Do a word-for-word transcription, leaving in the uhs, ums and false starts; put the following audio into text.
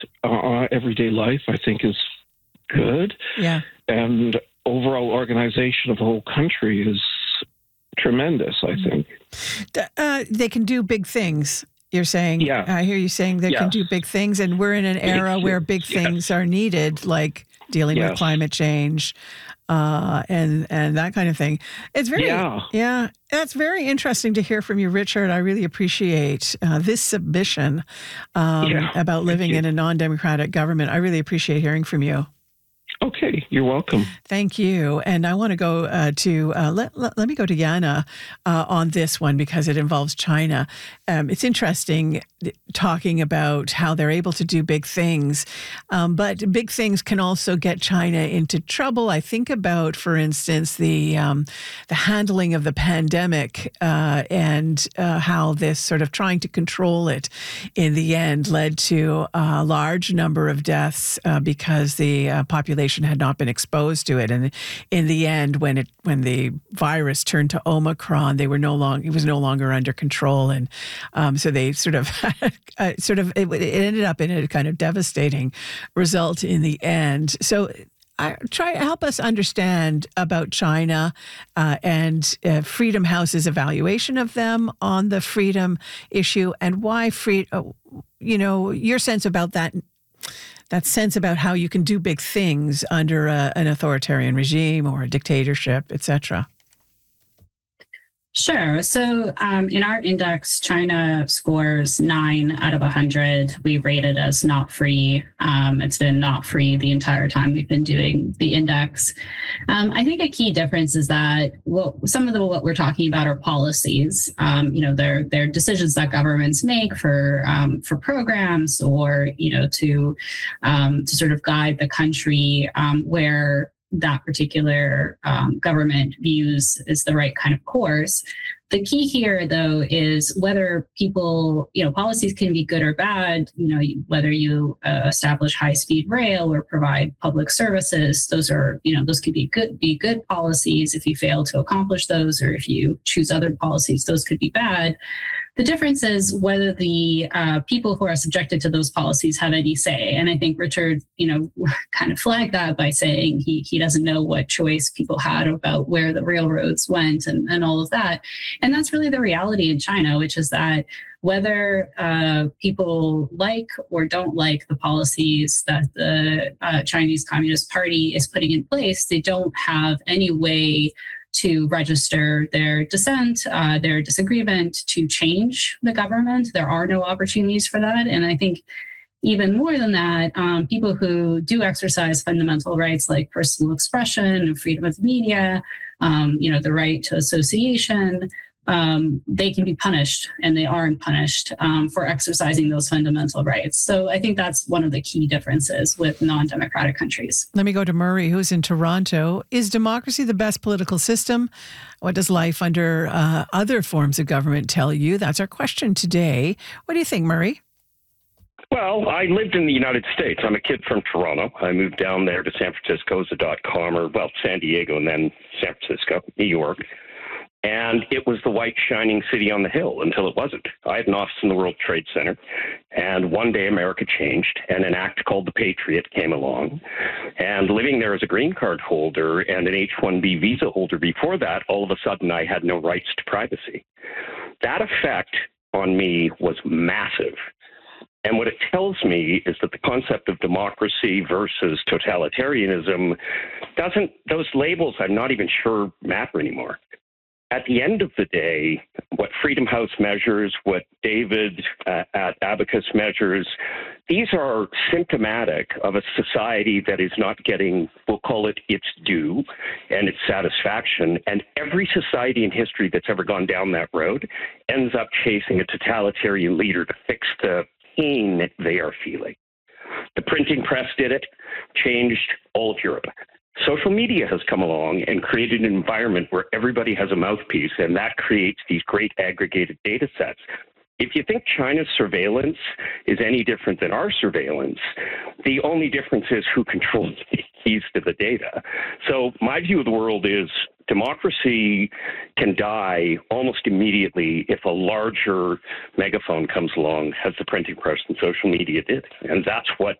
uh, everyday life, I think, is good. Yeah. And overall organization of the whole country is tremendous, I think. Uh, they can do big things, you're saying. Yeah. I hear you saying they Yes. can do big things, and we're in an era Big where things, big yes. things are needed, like dealing with Yes. climate change uh, and and that kind of thing. It's very, Yeah. yeah, that's very interesting to hear from you, Richard. I really appreciate uh, this submission um, Yeah, about living you. in a non-democratic government. I really appreciate hearing from you. Okay, you're welcome. Thank you. And I want to go uh, to, uh, let, let, let me go to Yana uh, on this one because it involves China. Um, it's interesting talking about how they're able to do big things, um, but big things can also get China into trouble. I think about, for instance, the um, the handling of the pandemic uh, and uh, how this sort of trying to control it in the end led to a large number of deaths uh, because the uh, population had not been exposed to it, and in the end, when it when the virus turned to Omicron, they were no longer it was no longer under control, and um, so they sort of uh, sort of it, it ended up in a kind of devastating result in the end. So. I try to help us understand about China uh, and uh, Freedom House's evaluation of them on the freedom issue, and why free. Uh, you know, your sense about that. That sense about how you can do big things under a, an authoritarian regime or a dictatorship, et cetera. Sure. So um, in our index, China scores nine out of one hundred. We rate it as not free. Um, it's been not free the entire time we've been doing the index. Um, I think a key difference is that well, some of the what we're talking about are policies. Um, you know, they're, they're decisions that governments make for um, for programs or, you know, to um, to sort of guide the country um, where that particular um, government views is the right kind of course. The key here, though, is whether people, you know, policies can be good or bad, you know, whether you uh, establish high-speed rail or provide public services, those are, you know, those could be good, be good policies. If you fail to accomplish those, or if you choose other policies, those could be bad. The difference is whether the uh, people who are subjected to those policies have any say. And I think Richard, you know, kind of flagged that by saying he he doesn't know what choice people had about where the railroads went and, and all of that. And that's really the reality in China, which is that whether uh, people like or don't like the policies that the uh, Chinese Communist Party is putting in place, they don't have any way to register their dissent, uh, their disagreement, to change the government. There are no opportunities for that. And I think even more than that, um, people who do exercise fundamental rights like personal expression and freedom of the media, um, you know, the right to association, um, they can be punished, and they aren't punished um, for exercising those fundamental rights. So I think that's one of the key differences with non-democratic countries. Let me go to Murray, who's in Toronto. Is democracy the best political system? What does life under uh, other forms of government tell you? That's our question today. What do you think, Murray? Well, I lived in the United States. I'm a kid from Toronto. I moved down there to San Francisco as a dot-com, or, well, San Diego and then San Francisco, New York. And it was the white shining city on the hill until it wasn't. I had an office in the World Trade Center, and one day America changed, and an act called the Patriot came along. And living there as a green card holder and an H one B visa holder before that, all of a sudden I had no rights to privacy. That effect on me was massive. And what it tells me is that the concept of democracy versus totalitarianism doesn't, those labels I'm not even sure matter anymore. At the end of the day, what Freedom House measures, what David uh, at Abacus measures, these are symptomatic of a society that is not getting, we'll call it its due and its satisfaction. And every society in history that's ever gone down that road ends up chasing a totalitarian leader to fix the pain they are feeling. The printing press did it, changed all of Europe. Social media has come along and created an environment where everybody has a mouthpiece, and that creates these great aggregated data sets. If you think China's surveillance is any different than our surveillance, the only difference is who controls the keys to the data. So my view of the world is democracy can die almost immediately if a larger megaphone comes along, as the printing press and social media did. And that's what